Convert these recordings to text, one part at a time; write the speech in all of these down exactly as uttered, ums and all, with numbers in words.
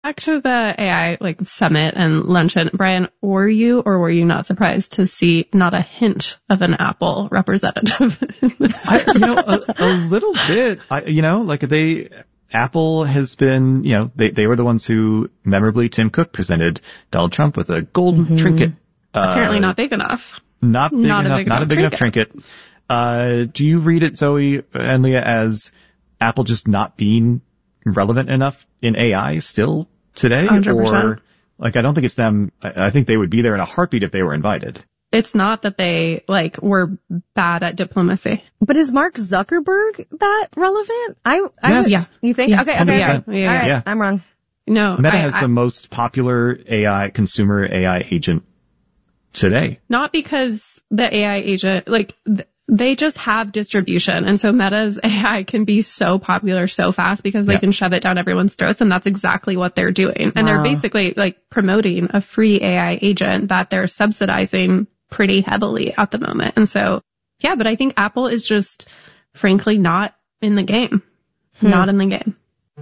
Back to the A I like summit and luncheon, Brian, were you or were you not surprised to see not a hint of an Apple representative in this? I, you know, a, a little bit. I, you know, like they, Apple has been, you know, they they were the ones who memorably Tim Cook presented Donald Trump with a gold mm-hmm. trinket. Apparently uh, not big enough. Not big not enough. A big not enough a big trinket. enough trinket. Uh, do you read it, Zoe and Leah, as Apple just not being relevant enough in A I still today? one hundred percent. Or, like, I don't think it's them. I, I think they would be there in a heartbeat if they were invited. It's not that they, like, were bad at diplomacy. But is Mark Zuckerberg that relevant? I, I yes. was, yeah. You think? Yeah. Okay, okay, one hundred okay. percent. All right, yeah. I'm wrong. No. Meta I, has I, the most popular A I, consumer A I agent today. Not because the A I agent, like, th- they just have distribution. And so Meta's A I can be so popular so fast because they yeah. can shove it down everyone's throats. And that's exactly what they're doing. And wow. they're basically like promoting a free A I agent that they're subsidizing pretty heavily at the moment. And so, yeah, but I think Apple is just frankly not in the game. Hmm. Not in the game.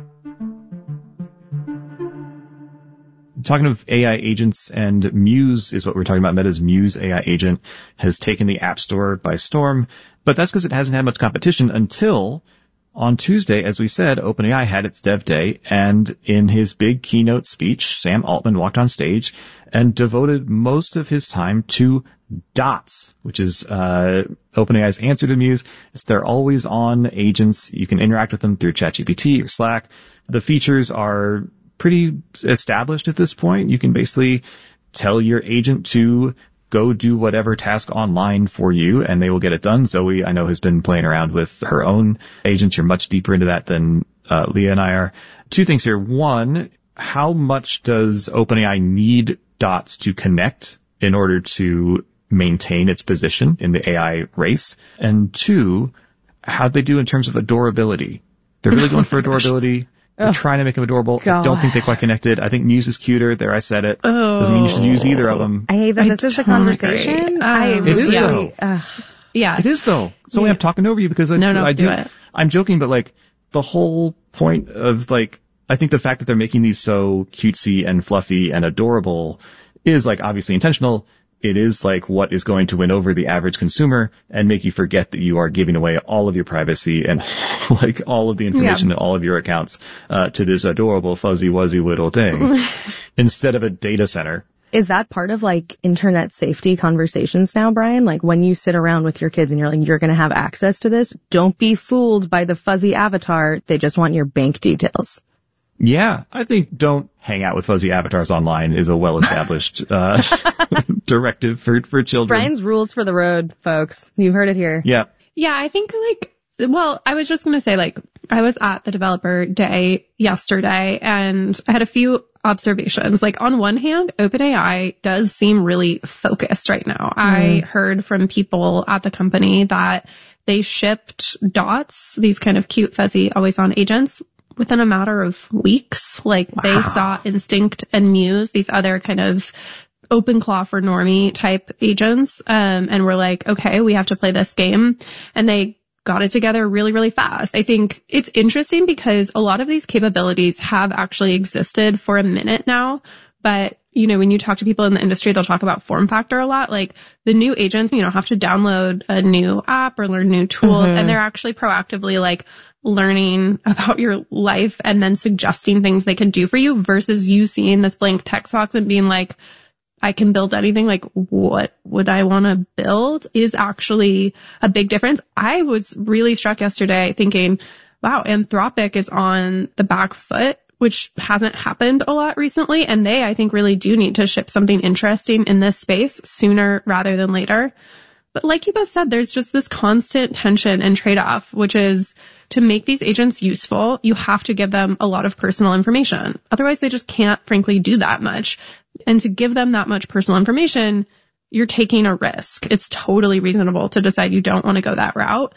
Talking of A I agents, and Muse is what we're talking about. Meta's Muse A I agent has taken the App Store by storm, but that's because it hasn't had much competition until on Tuesday, as we said, OpenAI had its dev day, and in his big keynote speech, Sam Altman walked on stage and devoted most of his time to Dots, which is uh OpenAI's answer to Muse. It's their always on agents. You can interact with them through ChatGPT or Slack. The features are pretty established at this point. You can basically tell your agent to go do whatever task online for you, and they will get it done. Zoe, I know, has been playing around with her own agents. You're much deeper into that than uh, Leah and I are. Two things here. One, how much does OpenAI need Dots to connect in order to maintain its position in the A I race? And two, how'd they do in terms of adorability? They're really going for adorability. They're trying to make them adorable. God. I don't think they quite connected. I think Muse is cuter. There, I said it. Oh. Doesn't mean you should use either of them. I hate that I this is the don't conversation. agree. I Um, It is, really, though. ugh. Yeah. It is, though. So Yeah. I'm talking over you because I, No, no, I do. do it. I'm joking, but like the whole point of like, I think the fact that they're making these so cutesy and fluffy and adorable is like obviously intentional. It is like what is going to win over the average consumer and make you forget that you are giving away all of your privacy and like all of the information Yeah. in all of your accounts uh, to this adorable fuzzy wuzzy little thing instead of a data center. Is that part of like internet safety conversations now, Brian? Like when you sit around with your kids and you're like, you're going to have access to this. Don't be fooled by the fuzzy avatar. They just want your bank details. Yeah, I think don't hang out with fuzzy avatars online is a well-established uh, directive for for children. Brian's rules for the road, folks. You've heard it here. Yeah. Yeah, I think like, well, I was just going to say like, I was at the developer day yesterday and I had a few observations. Like on one hand, OpenAI does seem really focused right now. Mm. I heard from people at the company that they shipped Dots, these kind of cute, fuzzy, always on agents, within a matter of weeks. Like wow. They saw Instinct and Muse, these other kind of OpenClaw for normie type agents, um, and we're like, okay, we have to play this game. And they got it together really, really fast. I think it's interesting because a lot of these capabilities have actually existed for a minute now. But, you know, when you talk to people in the industry, they'll talk about form factor a lot. Like the new agents, you know, have to download a new app or learn new tools. Mm-hmm. And they're actually proactively like learning about your life and then suggesting things they can do for you versus you seeing this blank text box and being like, I can build anything. Like, what would I want to build is actually a big difference. I was really struck yesterday thinking, wow, Anthropic is on the back foot, which hasn't happened a lot recently. And they, I think, really do need to ship something interesting in this space sooner rather than later. But like you both said, there's just this constant tension and trade-off, which is to make these agents useful, you have to give them a lot of personal information. Otherwise, they just can't, frankly, do that much. And to give them that much personal information, you're taking a risk. It's totally reasonable to decide you don't want to go that route.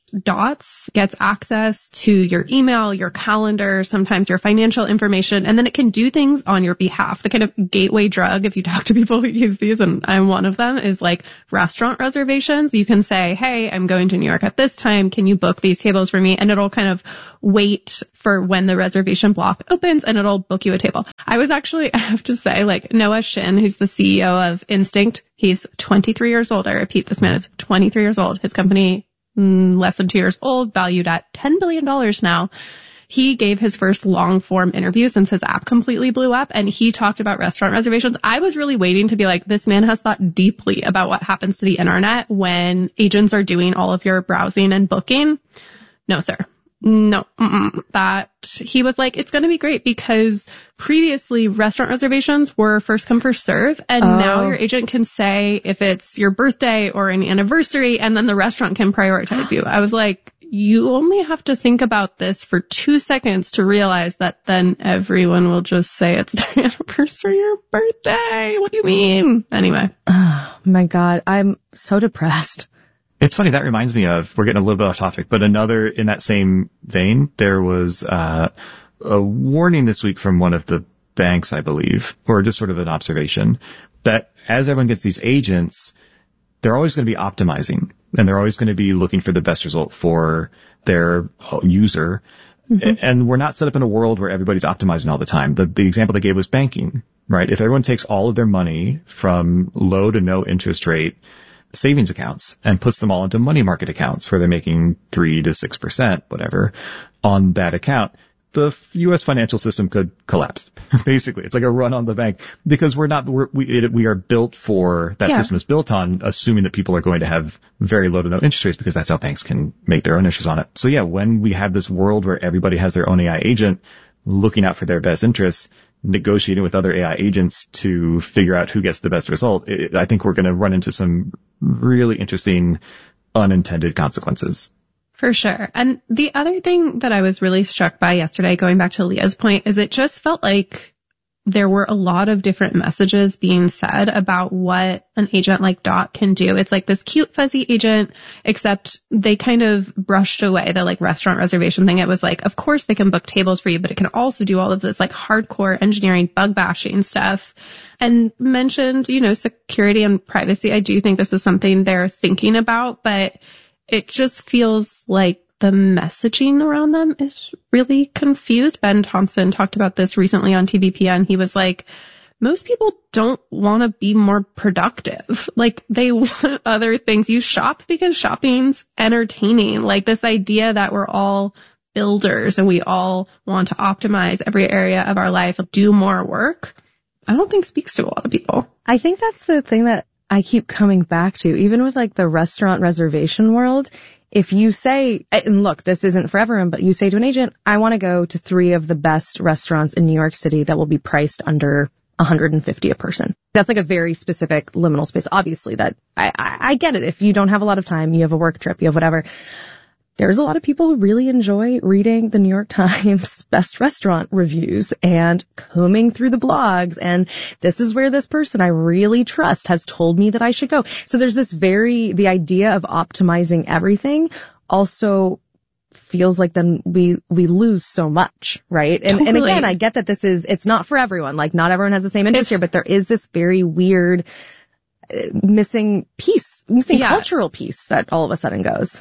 Dots gets access to your email, your calendar, sometimes your financial information, and then it can do things on your behalf. The kind of gateway drug, if you talk to people who use these, and I'm one of them, is like restaurant reservations. You can say, hey, I'm going to New York at this time. Can you book these tables for me? And it'll kind of wait for when the reservation block opens and it'll book you a table. I was actually, I have to say, like Noah Shin, who's the C E O of Instinct, he's twenty-three years old. I repeat, this man is twenty-three years old. His company, mm, less than two years old, valued at ten billion dollars now. He gave his first long form interview since his app completely blew up, and he talked about restaurant reservations. I was really waiting to be like, this man has thought deeply about what happens to the internet when agents are doing all of your browsing and booking. No, sir. No, mm-mm. That he was like, it's going to be great because previously restaurant reservations were first come, first serve. And oh. now your agent can say if it's your birthday or an anniversary, and then the restaurant can prioritize you. I was like, you only have to think about this for two seconds to realize that then everyone will just say it's their anniversary or birthday. What do you mean? Anyway. Oh my God. I'm so depressed. It's funny, that reminds me of, we're getting a little bit off topic, but another, in that same vein, there was uh, a warning this week from one of the banks, I believe, or just sort of an observation, that as everyone gets these agents, they're always going to be optimizing, and they're always going to be looking for the best result for their user. Mm-hmm. And we're not set up in a world where everybody's optimizing all the time. The, the example they gave was banking, right? If everyone takes all of their money from low to no interest rate savings accounts and puts them all into money market accounts where they're making three to six percent, whatever, on that account, the U S financial system could collapse. Basically, it's like a run on the bank, because we're not, we're, we, it, we are built for, that yeah. system is built on assuming that people are going to have very low to no interest rates, because that's how banks can make their own interest on it. So yeah, when we have this world where everybody has their own A I agent looking out for their best interests, negotiating with other A I agents to figure out who gets the best result, it, I think we're going to run into some really interesting unintended consequences. For sure. And the other thing that I was really struck by yesterday, going back to Leah's point, is it just felt like there were a lot of different messages being said about what an agent like Dot can do. It's like this cute, fuzzy agent, except they kind of brushed away the like restaurant reservation thing. It was like, of course they can book tables for you, but it can also do all of this like hardcore engineering, bug bashing stuff. And mentioned, you know, security and privacy. I do think this is something they're thinking about, but it just feels like the messaging around them is really confused. Ben Thompson talked about this recently on T V P N. He was like, most people don't want to be more productive. Like, they want other things. You shop because shopping's entertaining. Like, this idea that we're all builders and we all want to optimize every area of our life, do more work, I don't think speaks to a lot of people. I think that's the thing that I keep coming back to, even with like the restaurant reservation world. If you say, and look, this isn't for everyone, but you say to an agent, I want to go to three of the best restaurants in New York City that will be priced under one hundred fifty a person. That's like a very specific liminal space. Obviously, that I, I, I get it. If you don't have a lot of time, you have a work trip, you have whatever. There's a lot of people who really enjoy reading the New York Times best restaurant reviews and combing through the blogs. And this is where this person I really trust has told me that I should go. So there's this very, the idea of optimizing everything also feels like then we, we lose so much, right? And, totally. and again, I get that this is, it's not for everyone. Like, not everyone has the same interest it's, here, but there is this very weird uh, missing piece, missing yeah. cultural piece that all of a sudden goes.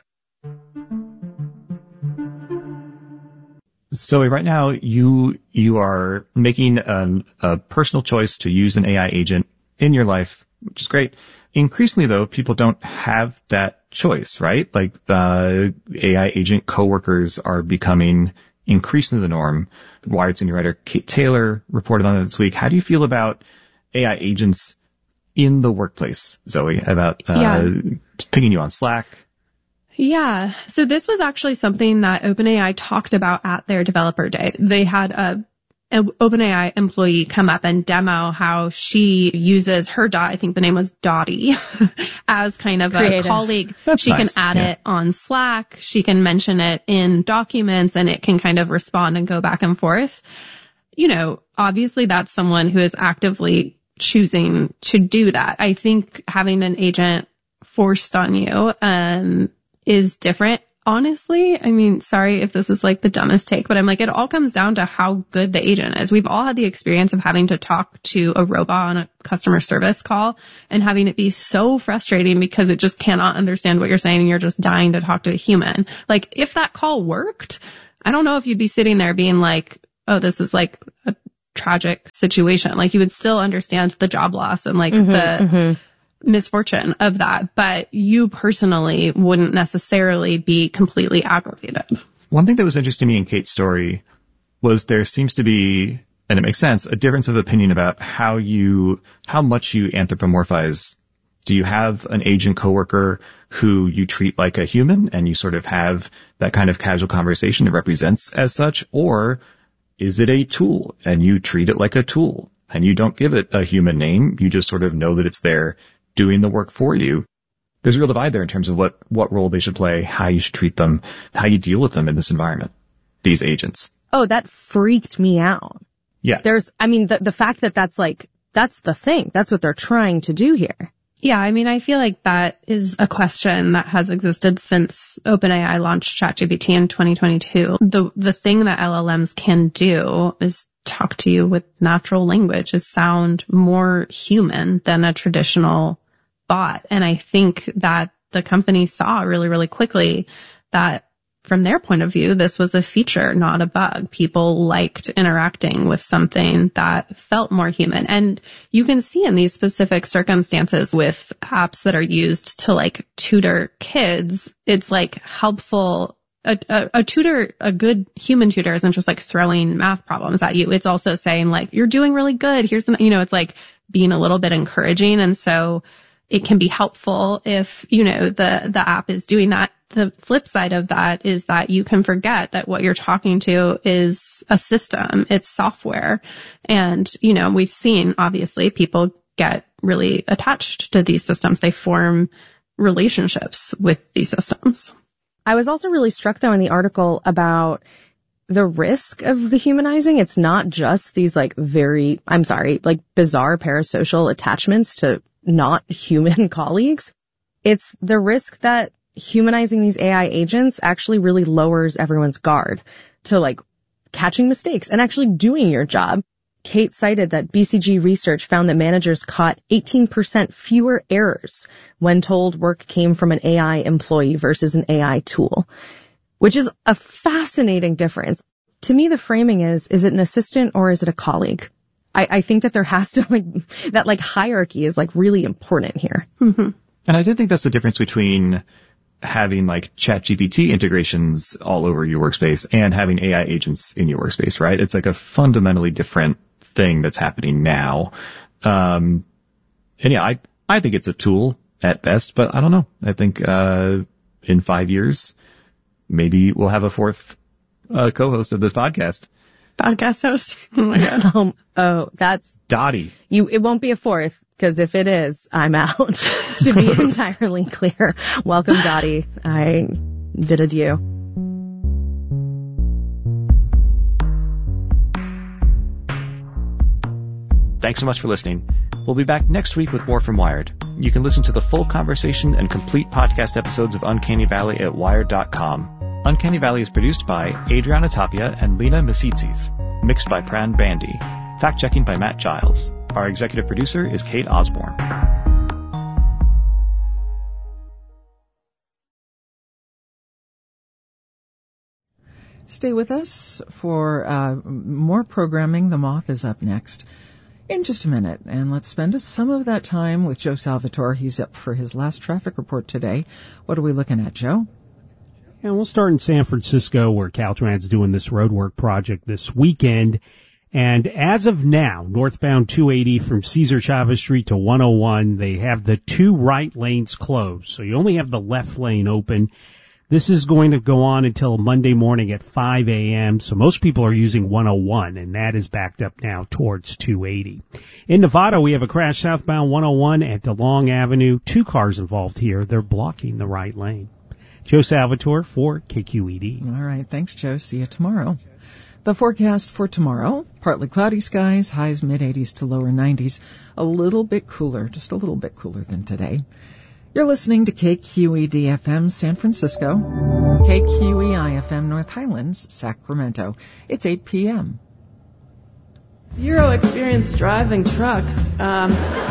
So right now, you you are making an, a personal choice to use an A I agent in your life, which is great. Increasingly, though, people don't have that choice, right? Like, uh, A I agent coworkers are becoming increasingly the norm. Wired senior writer Kate Taylor reported on it this week. How do you feel about A I agents in the workplace, Zoe? About uh, yeah. pinging you on Slack? Yeah. So this was actually something that OpenAI talked about at their developer day. They had a, a OpenAI employee come up and demo how she uses her Dot, I think the name was Dottie, as kind of Creative. a colleague. That's she nice. can add yeah. it on Slack. She can mention it in documents, and it can kind of respond and go back and forth. You know, obviously that's someone who is actively choosing to do that. I think having an agent forced on you, um, is different. Honestly, I mean, sorry if this is like the dumbest take, but I'm like, it all comes down to how good the agent is. We've all had the experience of having to talk to a robot on a customer service call and having it be so frustrating because it just cannot understand what you're saying and you're just dying to talk to a human. Like, if that call worked, I don't know if you'd be sitting there being like, oh, this is like a tragic situation. Like, you would still understand the job loss and like mm-hmm, the mm-hmm. misfortune of that, but you personally wouldn't necessarily be completely aggravated. One thing that was interesting to me in Kate's story was there seems to be, and it makes sense, a difference of opinion about how you, how much you anthropomorphize. Do you have an agent coworker who you treat like a human and you sort of have that kind of casual conversation that represents as such? Or is it a tool and you treat it like a tool and you don't give it a human name? You just sort of know that it's there doing the work for you. There's a real divide there in terms of what, what role they should play, how you should treat them, how you deal with them in this environment, these agents. Oh, that freaked me out. Yeah. There's, I mean, the, the fact that that's like, that's the thing. That's what they're trying to do here. Yeah, I mean, I feel like that is a question that has existed since OpenAI launched ChatGPT in twenty twenty-two. The, the thing that L L Ms can do is talk to you with natural language, is sound more human than a traditional bot. And I think that the company saw really, really quickly that from their point of view, this was a feature, not a bug. People liked interacting with something that felt more human. And you can see in these specific circumstances with apps that are used to like tutor kids, it's like helpful. A, a, a tutor, a good human tutor isn't just like throwing math problems at you. It's also saying like, you're doing really good. Here's the, you know, it's like being a little bit encouraging. And so it can be helpful if, you know, the, the app is doing that. The flip side of that is that you can forget that what you're talking to is a system. It's software. And, you know, we've seen obviously people get really attached to these systems. They form relationships with these systems. I was also really struck though in the article about the risk of the humanizing. It's not just these like very, I'm sorry, like bizarre parasocial attachments to not human colleagues. It's the risk that humanizing these A I agents actually really lowers everyone's guard to like catching mistakes and actually doing your job. Kate cited that B C G research found that managers caught eighteen percent fewer errors when told work came from an A I employee versus an A I tool, which is a fascinating difference. To me, the framing is, is it an assistant or is it a colleague? I, I think that there has to like, that like hierarchy is like really important here. Mm-hmm. And I did think that's the difference between having like ChatGPT integrations all over your workspace and having A I agents in your workspace, right? It's like a fundamentally different thing that's happening now. Um, and yeah, I, I think it's a tool at best, but I don't know. I think, uh, in five years, maybe we'll have a fourth, uh, co-host of this podcast. Podcast host. Oh my God. Um, oh, that's Dottie. You, it won't be a fourth. Because if it is, I'm out. To be entirely clear. Welcome, Dottie. I bid adieu. Thanks so much for listening. We'll be back next week with more from Wired. You can listen to the full conversation and complete podcast episodes of Uncanny Valley at wired dot com. Uncanny Valley is produced by Adriana Tapia and Lena Misitzis. Mixed by Pran Bandy. Fact-checking by Matt Giles. Our executive producer is Kate Osborne. Stay with us for uh, more programming. The Moth is up next in just a minute. And let's spend some of that time with Joe Salvatore. He's up for his last traffic report today. What are we looking at, Joe? Yeah, we'll start in San Francisco, where Caltrans doing this roadwork project this weekend. And as of now, northbound two eighty from Cesar Chavez Street to one oh one, they have the two right lanes closed. So you only have the left lane open. This is going to go on until Monday morning at five a.m. So most people are using one oh one, and that is backed up now towards two eighty. In Nevada, we have a crash southbound one oh one at DeLong Avenue. Two cars involved here. They're blocking the right lane. Joe Salvatore for K Q E D. All right. Thanks, Joe. See you tomorrow. The forecast for tomorrow, partly cloudy skies, highs mid-eighties to lower nineties, a little bit cooler, just a little bit cooler than today. You're listening to K Q E D F M San Francisco, K Q E I F M North Highlands, Sacramento. It's eight p.m. Zero experience driving trucks. Um,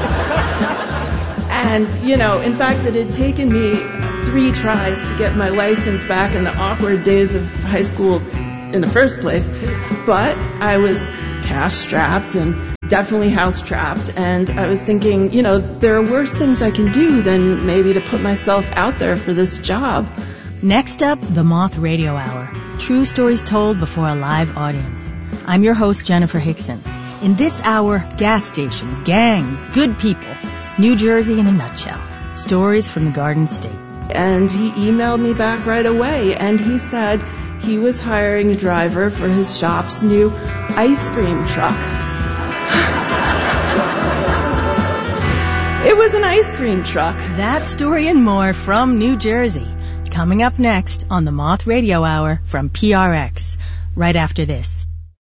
and, you know, in fact, it had taken me three tries to get my license back in the awkward days of high school in the first place. But I was cash-strapped and definitely house-trapped. And I was thinking, you know, there are worse things I can do than maybe to put myself out there for this job. Next up, the Moth Radio Hour. True stories told before a live audience. I'm your host, Jennifer Hickson. In this hour, gas stations, gangs, good people. New Jersey in a nutshell. Stories from the Garden State. And he emailed me back right away, and he said he was hiring a driver for his shop's new ice cream truck. It was an ice cream truck. That story and more from New Jersey. Coming up next on the Moth Radio Hour from P R X. Right after this.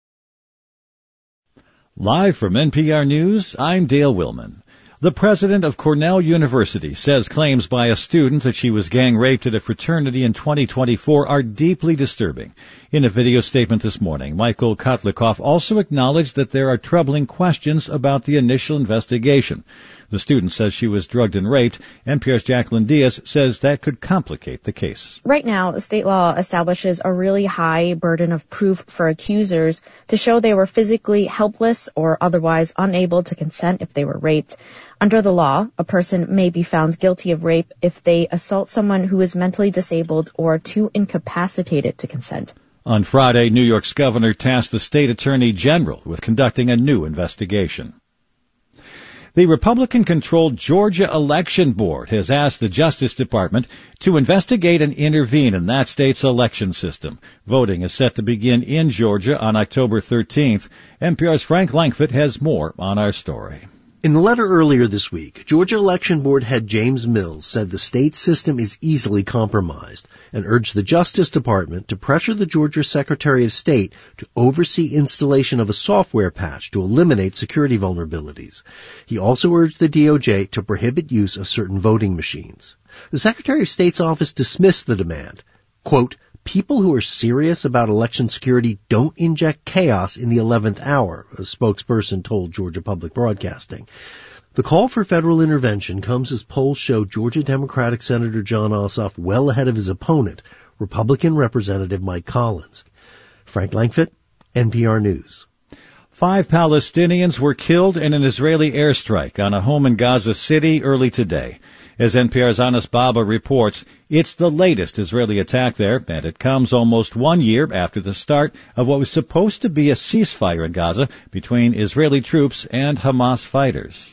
Live from N P R News, I'm Dale Willman. The president of Cornell University says claims by a student that she was gang raped at a fraternity in twenty twenty-four are deeply disturbing. In a video statement this morning, Michael Kotlikoff also acknowledged that there are troubling questions about the initial investigation. The student says she was drugged and raped. N P R's Jacqueline Diaz says that could complicate the case. Right now, state law establishes a really high burden of proof for accusers to show they were physically helpless or otherwise unable to consent if they were raped. Under the law, a person may be found guilty of rape if they assault someone who is mentally disabled or too incapacitated to consent. On Friday, New York's governor tasked the state attorney general with conducting a new investigation. The Republican-controlled Georgia Election Board has asked the Justice Department to investigate and intervene in that state's election system. Voting is set to begin in Georgia on October thirteenth. N P R's Frank Langford has more on our story. In the letter earlier this week, Georgia Election Board head James Mills said the state system is easily compromised and urged the Justice Department to pressure the Georgia Secretary of State to oversee installation of a software patch to eliminate security vulnerabilities. He also urged the D O J to prohibit use of certain voting machines. The Secretary of State's office dismissed the demand. Quote, "People who are serious about election security don't inject chaos in the eleventh hour," a spokesperson told Georgia Public Broadcasting. The call for federal intervention comes as polls show Georgia Democratic Senator Jon Ossoff well ahead of his opponent, Republican Representative Mike Collins. Frank Langford, N P R News. Five Palestinians were killed in an Israeli airstrike on a home in Gaza City early today. As N P R's Anas Baba reports, it's the latest Israeli attack there, and it comes almost one year after the start of what was supposed to be a ceasefire in Gaza between Israeli troops and Hamas fighters.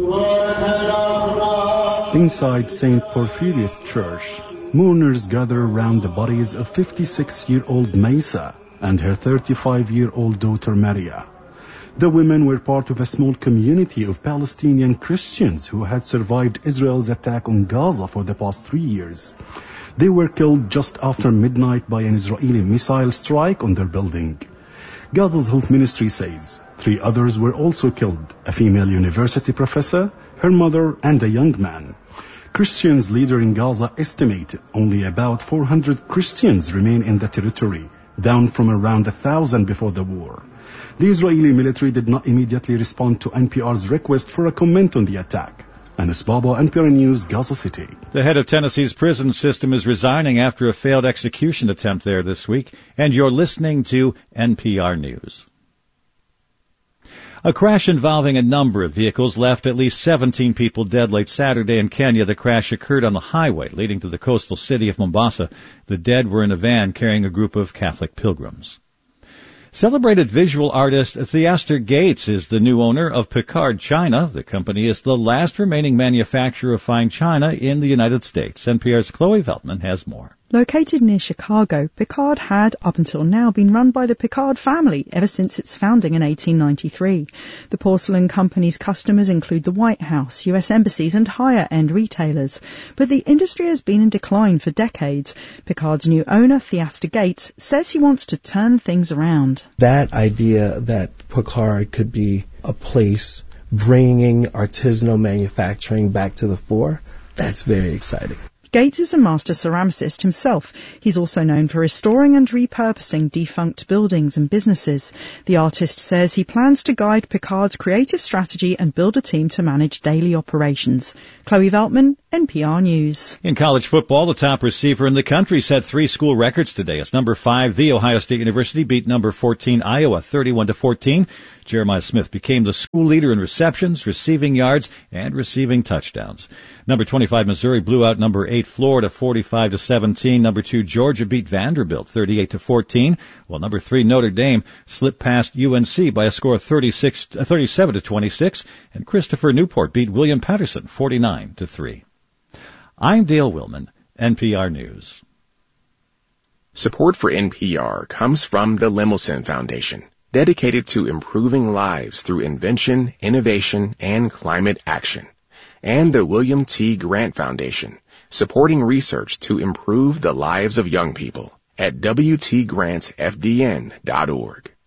Inside Saint Porphyrius Church, mourners gather around the bodies of fifty-six-year-old Maysa and her thirty-five-year-old daughter Maria. The women were part of a small community of Palestinian Christians who had survived Israel's attack on Gaza for the past three years. They were killed just after midnight by an Israeli missile strike on their building. Gaza's health ministry says three others were also killed, a female university professor, her mother, and a young man. Christians leader in Gaza estimate only about four hundred Christians remain in the territory, down from around a thousand before the war. The Israeli military did not immediately respond to N P R's request for a comment on the attack. Anas Baba, N P R News, Gaza City. The head of Tennessee's prison system is resigning after a failed execution attempt there this week, and you're listening to N P R News. A crash involving a number of vehicles left at least seventeen people dead late Saturday in Kenya. The crash occurred on the highway leading to the coastal city of Mombasa. The dead were in a van carrying a group of Catholic pilgrims. Celebrated visual artist Theaster Gates is the new owner of Picard China. The company is the last remaining manufacturer of fine china in the United States. N P R's Chloe Veltman has more. Located near Chicago, Picard had, up until now, been run by the Picard family ever since its founding in eighteen ninety-three. The porcelain company's customers include the White House, U S embassies and higher-end retailers. But the industry has been in decline for decades. Picard's new owner, Theaster Gates, says he wants to turn things around. That idea that Picard could be a place bringing artisanal manufacturing back to the fore, That's very exciting. Gates is a master ceramicist himself. He's also known for restoring and repurposing defunct buildings and businesses. The artist says he plans to guide Picard's creative strategy and build a team to manage daily operations. Chloe Veltman, N P R News. In college football, the top receiver in the country set three school records today. As number five, The Ohio State University beat number fourteen, Iowa, thirty-one to fourteen. Jeremiah Smith became the school leader in receptions, receiving yards, and receiving touchdowns. Number twenty-five, Missouri blew out number eight, Florida, forty-five to seventeen. Number two, Georgia beat Vanderbilt, thirty-eight to fourteen. While number three, Notre Dame slipped past U N C by a score of thirty-six, thirty-seven to twenty-six. And Christopher Newport beat William Patterson, forty-nine to three. I'm Dale Willman, N P R News. Support for N P R comes from the Lemelson Foundation, dedicated to improving lives through invention, innovation, and climate action. And the William T. Grant Foundation, supporting research to improve the lives of young people at W T grant F D N dot org.